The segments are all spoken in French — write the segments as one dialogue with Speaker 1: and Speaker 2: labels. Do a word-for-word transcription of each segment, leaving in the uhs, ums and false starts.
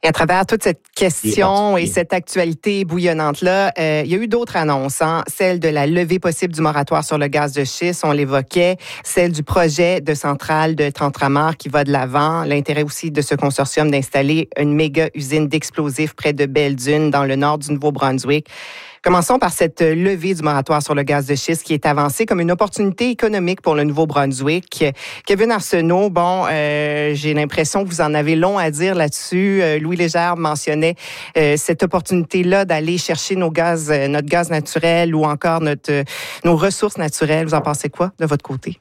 Speaker 1: À travers toute cette question et cette actualité bouillonnante-là, euh, il y a eu d'autres annonces, hein? Celle de la levée possible du moratoire sur le gaz de schiste, on l'évoquait, celle du projet de centrale de Tantramar qui va de l'avant, l'intérêt aussi de ce consortium d'installer une méga usine d'explosifs près de Belle-Dune dans le nord du Nouveau-Brunswick. Commençons par cette levée du moratoire sur le gaz de schiste qui est avancée comme une opportunité économique pour le Nouveau-Brunswick. Kevin Arsenault, bon, euh, j'ai l'impression que vous en avez long à dire là-dessus. Euh, Louis Légère mentionnait euh, cette opportunité-là d'aller chercher nos gaz, euh, notre gaz naturel ou encore notre, euh, nos ressources naturelles. Vous en pensez quoi de votre côté?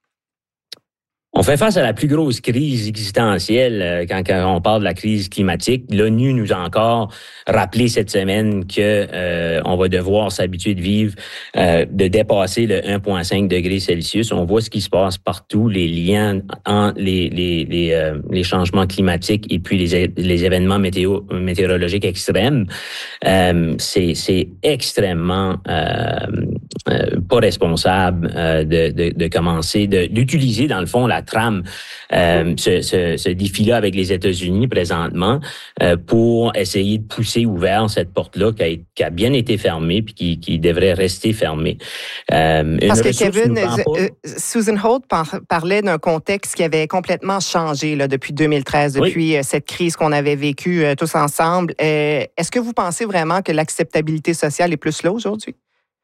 Speaker 2: On fait face à la plus grosse crise existentielle euh, quand, quand on parle de la crise climatique. L'ONU nous a encore rappelé cette semaine que euh, on va devoir s'habituer de vivre, euh, de dépasser le un virgule cinq degrés Celsius. On voit ce qui se passe partout, les liens entre les les les, euh, les changements climatiques et puis les les événements météo météorologiques extrêmes. Euh, c'est c'est extrêmement euh, euh, pas responsable euh, de, de de commencer de d'utiliser dans le fond la trame euh, ce, ce, ce défi-là avec les États-Unis présentement euh, pour essayer de pousser ouvert cette porte-là qui a, qui a bien été fermée puis qui, qui devrait rester fermée.
Speaker 1: Euh, Parce que Kevin, euh, Susan Holt par, parlait d'un contexte qui avait complètement changé là, depuis deux mille treize, depuis oui. cette crise qu'on avait vécue euh, tous ensemble. Euh, est-ce que vous pensez vraiment que l'acceptabilité sociale est plus là aujourd'hui?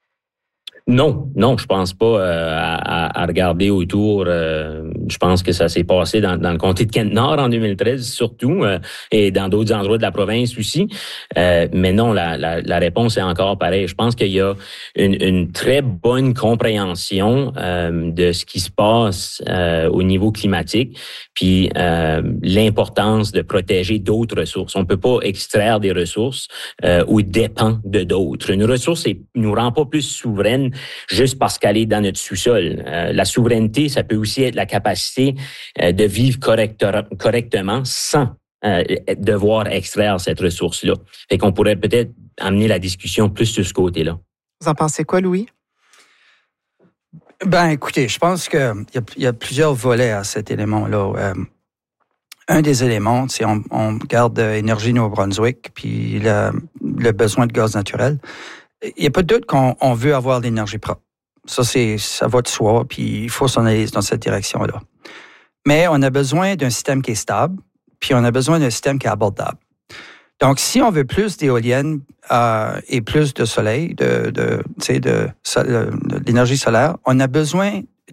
Speaker 2: Non, non, je pense pas euh, à, à regarder autour. Euh, je pense que ça s'est passé dans, dans le comté de Kent-Nord en deux mille treize, surtout, euh, et dans d'autres endroits de la province aussi. Euh, mais non, la, la, la réponse est encore pareille. Je pense qu'il y a une, une très bonne compréhension euh, de ce qui se passe euh, au niveau climatique, puis euh, l'importance de protéger d'autres ressources. On peut pas extraire des ressources euh, ou dépend de d'autres. Une ressource ne nous rend pas plus souveraine juste parce qu'elle est dans notre sous-sol. Euh, la souveraineté, ça peut aussi être la capacité euh, de vivre correct, correctement sans euh, devoir extraire cette ressource-là. Fait qu'on pourrait peut-être amener la discussion plus sur ce côté-là.
Speaker 1: Vous en pensez quoi, Louis?
Speaker 3: Ben, écoutez, je pense qu'il y a, y a plusieurs volets à cet élément-là. Euh, un des éléments, c'est on, on garde Énergie Nouveau-Brunswick, puis le, le besoin de gaz naturel. Il n'y a pas de doute qu'on on veut avoir de l'énergie propre. Ça, c'est, ça va de soi, puis il faut s'en aller dans cette direction-là. Mais on a besoin d'un système qui est stable, puis on a besoin d'un système qui est abordable. Donc, si on veut plus d'éoliennes euh, et plus de soleil, de, de, tu sais, de, de, de l'énergie solaire, on a besoin